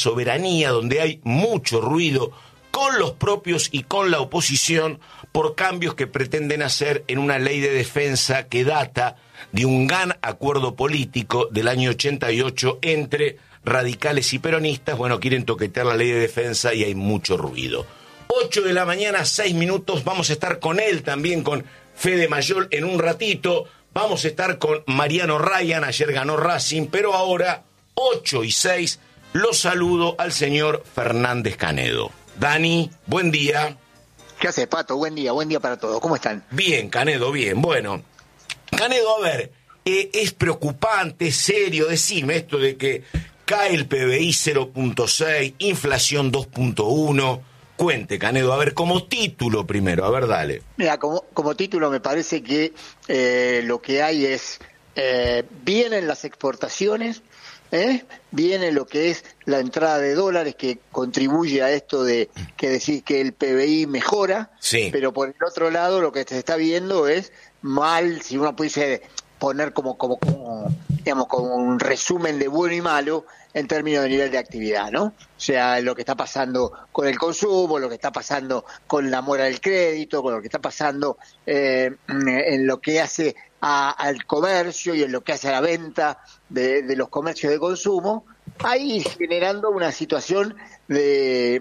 soberanía, donde hay mucho ruido con los propios y con la oposición por cambios que pretenden hacer en una ley de defensa que data de un gran acuerdo político del año 88 entre radicales y peronistas. Bueno, quieren toquetear la ley de defensa y hay mucho ruido. 8 de la mañana, 6 minutos, vamos a estar con él también, con Fede Mayol en un ratito. Vamos a estar con Mariano Ryan, ayer ganó Racing, pero ahora, 8:06, lo saludo al señor Fernández Canedo. Dani, buen día. ¿Qué haces, Pato? Buen día para todos. ¿Cómo están? Bien, Canedo, bien. Bueno, Canedo, a ver, es preocupante, serio, decime esto de que cae el PBI 0.6, inflación 2.1. Cuente, Canedo, a ver, como título primero, a ver, dale. Mira, como título me parece que lo que hay es, vienen las exportaciones, viene lo que es la entrada de dólares que contribuye a esto de que decir que el PBI mejora, sí. Pero por el otro lado lo que se está viendo es mal, si uno pudiese poner como un resumen de bueno y malo en términos de nivel de actividad, ¿no? O sea, lo que está pasando con el consumo, lo que está pasando con la mora del crédito, con lo que está pasando en lo que hace al comercio y en lo que hace a la venta de los comercios de consumo, ahí generando una situación que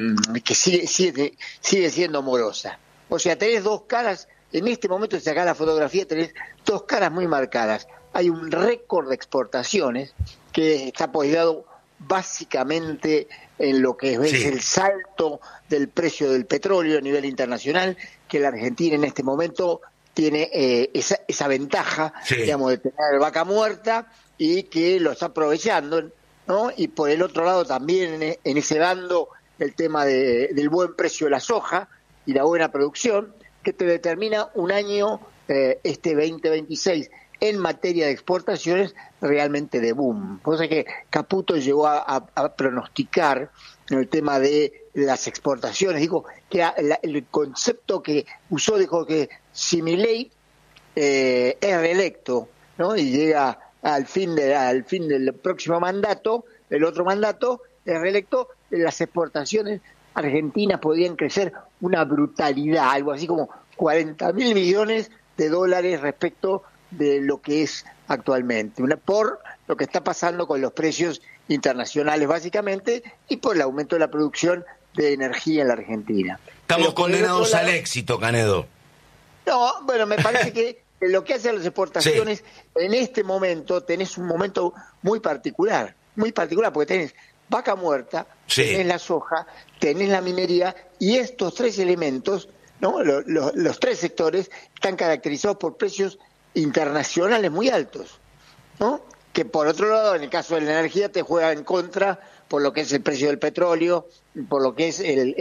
sigue siendo morosa. O sea, tenés dos caras. En este momento, si sacás la fotografía, tenés dos caras muy marcadas. Hay un récord de exportaciones que está apoyado básicamente en lo que es el salto del precio del petróleo a nivel internacional, que la Argentina en este momento tiene esa ventaja, digamos, de tener vaca muerta y que lo está aprovechando, ¿no? Y por el otro lado también en ese bando el tema del buen precio de la soja y la buena producción, que te determina un año, este 2026, en materia de exportaciones, realmente de boom. Por eso que Caputo llegó a pronosticar en el tema de las exportaciones. Dijo que el concepto que usó, dijo que si Milei es reelecto, ¿no? Y llega al fin del próximo mandato, el otro mandato, es reelecto, las exportaciones argentinas podían crecer una brutalidad, algo así como 40.000 millones de dólares respecto de lo que es actualmente, por lo que está pasando con los precios internacionales básicamente y por el aumento de la producción de energía en la Argentina. Estamos condenados al éxito, Canedo. No, bueno, me parece que lo que hacen las exportaciones, en este momento tenés un momento muy particular porque tenés vaca muerta, tenés la soja, tenés la minería y estos tres elementos, ¿no? Los tres sectores están caracterizados por precios internacionales muy altos, ¿no? Que por otro lado, en el caso de la energía, te juega en contra por lo que es el precio del petróleo, por lo que es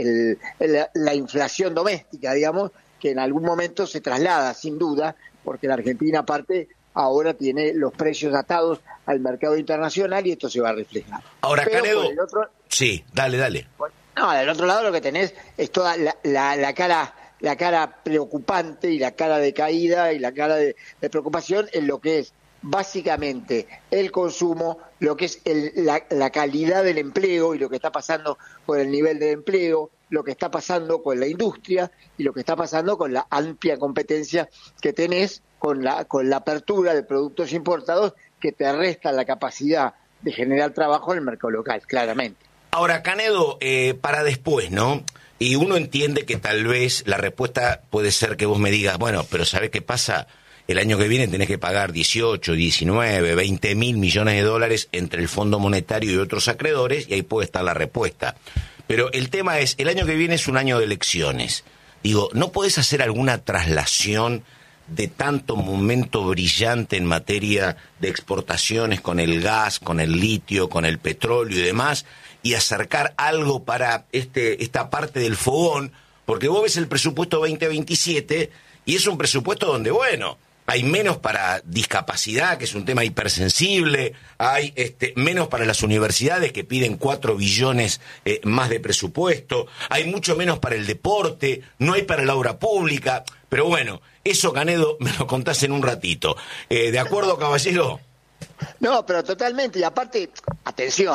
la inflación doméstica, digamos, que en algún momento se traslada, sin duda, porque la Argentina, aparte, ahora tiene los precios atados al mercado internacional y esto se va a reflejar. Ahora, pero Canedo, sí, dale. No, del otro lado lo que tenés es toda la cara preocupante y la cara de caída y la cara de preocupación en lo que es básicamente el consumo, lo que es la calidad del empleo y lo que está pasando con el nivel de empleo, lo que está pasando con la industria y lo que está pasando con la amplia competencia que tenés con la apertura de productos importados que te restan la capacidad de generar trabajo en el mercado local, claramente. Ahora, Canedo, para después, ¿no? Y uno entiende que tal vez la respuesta puede ser que vos me digas, bueno, pero ¿sabés qué pasa? El año que viene tenés que pagar 18, 19, 20 mil millones de dólares entre el Fondo Monetario y otros acreedores, y ahí puede estar la respuesta. Pero el tema es, el año que viene es un año de elecciones. Digo, ¿no podés hacer alguna traslación de tanto momento brillante en materia de exportaciones con el gas, con el litio, con el petróleo y demás, y acercar algo para esta parte del fogón? Porque vos ves el presupuesto 2027 y es un presupuesto donde, bueno, hay menos para discapacidad, que es un tema hipersensible, hay menos para las universidades que piden 4 billones más de presupuesto, hay mucho menos para el deporte, no hay para la obra pública, pero bueno, eso, Canedo, me lo contás en un ratito. ¿De acuerdo, caballero? No, pero totalmente, y aparte, atención,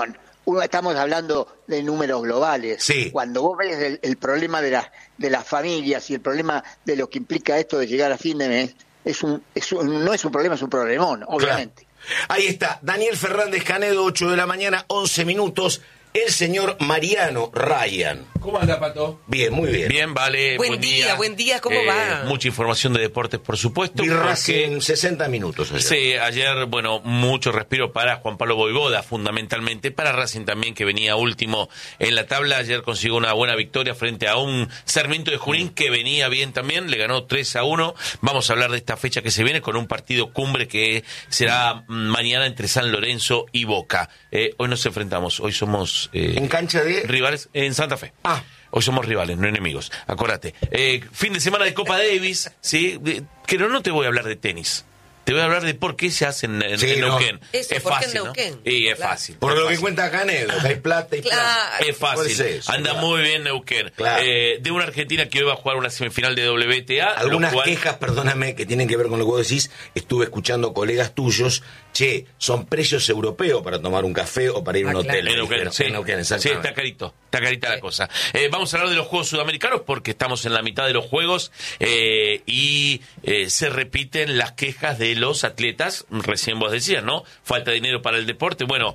estamos hablando de números globales. Sí. Cuando vos ves el problema de las familias y el problema de lo que implica esto de llegar a fin de mes, no es un problema, es un problemón, obviamente. Claro. Ahí está, Daniel Fernández Canedo, 8 de la mañana, 11 minutos. El señor Mariano Ryan. ¿Cómo anda, Pato? Bien, muy bien. Bien, vale. Buen día, ¿cómo va? Mucha información de deportes, por supuesto. Y Racing 60 minutos ayer. Sí, ayer, bueno, mucho respiro para Juan Pablo Vojvoda, fundamentalmente, para Racing también, que venía último en la tabla. Ayer consiguió una buena victoria frente a un Sarmiento de Junín que venía bien también, le ganó 3-1. Vamos a hablar de esta fecha que se viene con un partido cumbre que será mañana entre San Lorenzo y Boca. Hoy nos enfrentamos, hoy somos... ¿En cancha de...? Rivales en Santa Fe. Ah. Hoy somos rivales, no enemigos. Acordate. Fin de semana de Copa Davis, ¿sí? Pero no te voy a hablar de tenis. Te voy a hablar de por qué se hacen en Neuquén. Eso, es ¿por qué fácil, en Neuquén? ¿no? Y es Claro. fácil. Por es lo fácil. que cuenta Canedo, que hay plata y plata. Es fácil. Eso, Anda claro. muy bien Neuquén. Claro. De una Argentina que hoy va a jugar una semifinal de WTA. Algunas lo cual... quejas, perdóname, que tienen que ver con lo que vos decís. Estuve escuchando colegas tuyos. Che, son precios europeos para tomar un café o para ir a un hotel. En Neuquén, Dijeron. sí. En Neuquén, Sí, exactamente. está carita la cosa. Vamos a hablar de los Juegos Sudamericanos porque estamos en la mitad de los Juegos y se repiten las quejas de los atletas. Recién vos decías, ¿no? Falta dinero para el deporte. Bueno,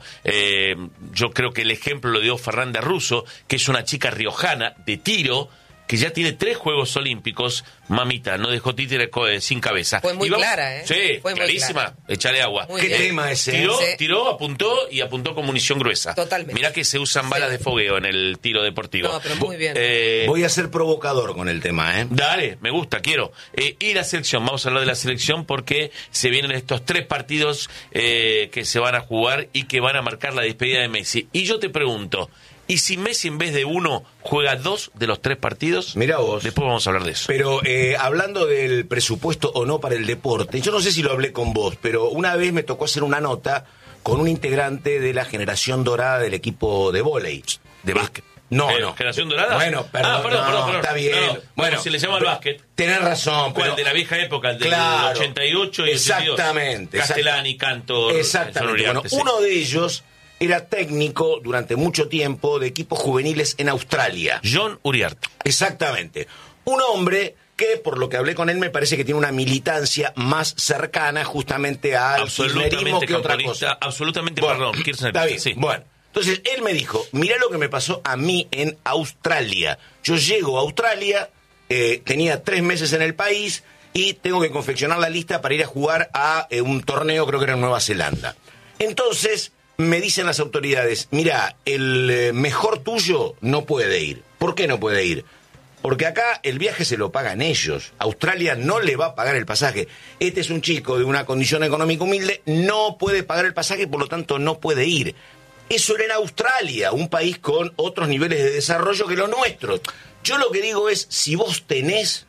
yo creo que el ejemplo lo dio Fernanda Russo, que es una chica riojana de tiro, que ya tiene 3 Juegos Olímpicos. Mamita, no dejó títere sin cabeza. Fue muy clara, ¿eh? Sí, Fue muy clarísima. clara. Échale agua. Muy ¿Qué bien. tema ese? Tiró, Sí. tiró, apuntó con munición gruesa. Totalmente. Mirá que se usan balas de fogueo en el tiro deportivo. No, pero muy bien. Voy a ser provocador con el tema, ¿eh? Dale, me gusta, quiero. Y la selección, vamos a hablar de la selección porque se vienen estos 3 partidos que se van a jugar y que van a marcar la despedida de Messi. Y yo te pregunto, ¿y si Messi en vez de 1 juega 2 de los 3 partidos? Mirá vos. Después vamos a hablar de eso. Pero hablando del presupuesto o no para el deporte, yo no sé si lo hablé con vos, pero una vez me tocó hacer una nota con un integrante de la generación dorada del equipo de vóley. De básquet. No. ¿Generación dorada? Bueno, perdón, perdón. está bien. No, bueno, se le llama al básquet. Tenés razón. ¿Cuál? Pero, de la vieja época, el del claro, 88 y exactamente, 82. Castellani, Cantor, exactamente. Bueno, sí. uno de ellos era técnico durante mucho tiempo de equipos juveniles en Australia. John Uriarte. Exactamente. Un hombre que, por lo que hablé con él, me parece que tiene una militancia más cercana justamente al kirchnerismo que otra cosa. Absolutamente, Bueno, perdón, kirchnerista, está bien, sí. bueno. Entonces, él me dijo, mirá lo que me pasó a mí en Australia. Yo llego a Australia, tenía 3 meses en el país y tengo que confeccionar la lista para ir a jugar a un torneo, creo que era en Nueva Zelanda. Entonces, me dicen las autoridades, mirá, el mejor tuyo no puede ir. ¿Por qué no puede ir? Porque acá el viaje se lo pagan ellos. Australia no le va a pagar el pasaje. Este es un chico de una condición económica humilde, no puede pagar el pasaje, por lo tanto no puede ir. Eso era en Australia, un país con otros niveles de desarrollo que los nuestros. Yo lo que digo es, si vos tenés,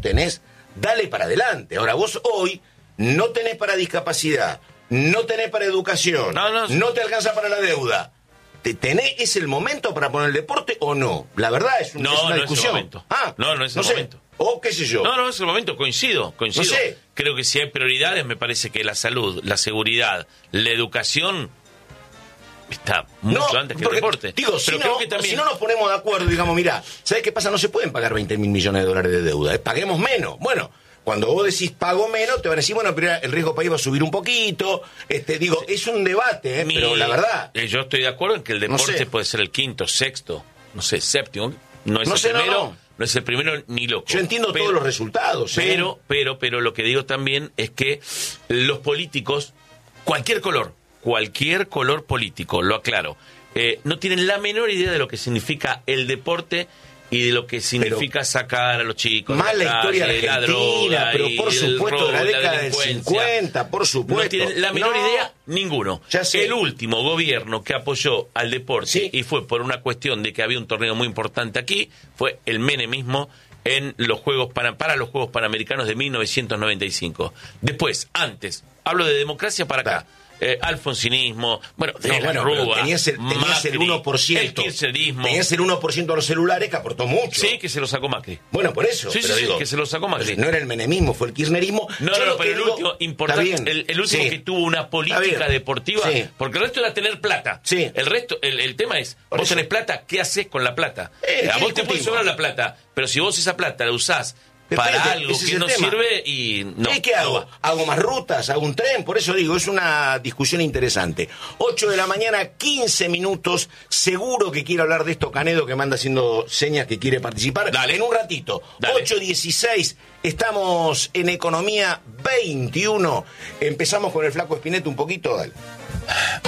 dale para adelante. Ahora, vos hoy no tenés para discapacidad, no tenés para educación, no te alcanza para la deuda. ¿Es el momento para poner el deporte o no? La verdad es una discusión. Es el momento. No es el momento. O qué sé yo. No es el momento, coincido. No sé. Creo que si hay prioridades, me parece que la salud, la seguridad, la educación está mucho antes que el deporte. Digo, pero creo que también... si no nos ponemos de acuerdo, digamos, mirá, ¿sabes qué pasa? No se pueden pagar 20.000 millones de dólares de deuda, paguemos menos. Bueno, cuando vos decís pago menos, te van a decir, bueno, pero el riesgo país va a subir un poquito. Digo, es un debate, pero la verdad... Yo estoy de acuerdo en que el deporte puede ser el quinto, sexto, séptimo, no es el primero. No es el primero ni loco. Yo entiendo todos los resultados. Pero lo que digo también es que los políticos, cualquier color político, lo aclaro, no tienen la menor idea de lo que significa el deporte y de lo que significa sacar a los chicos. Más la historia argentina, la droga, pero por supuesto, la década del delincuencia. 50, por supuesto. No tienen la menor idea, ninguno. Ya sé. El último gobierno que apoyó al deporte, y fue por una cuestión de que había un torneo muy importante aquí, fue el menemismo en los Juegos para los Juegos Panamericanos de 1995. Después, antes, hablo de democracia para acá. alfonsinismo, de la Rúa, tenías el Macri, 1%. el kirchnerismo. Tenías el 1% de los celulares que aportó mucho. Sí, que se lo sacó Macri. Bueno, por eso. Sí, pero digo, que se lo sacó Macri. No era el menemismo, fue el kirchnerismo. No, pero el último importante, el último que tuvo una política deportiva, porque el resto era tener plata. Sí. El resto, el tema es, vos tenés plata, ¿qué haces con la plata? A vos te puede sobrar la plata, pero si vos esa plata la usás para algo que no sirve y no. ¿Qué hago? ¿Hago más rutas? ¿Hago un tren? Por eso digo, es una discusión interesante. 8 de la mañana, 15 minutos. Seguro que quiere hablar de esto Canedo, que manda haciendo señas que quiere participar. Dale. En un ratito. Dale. 8:16. Estamos en Economía 21. Empezamos con el Flaco Spinetta un poquito. Dale.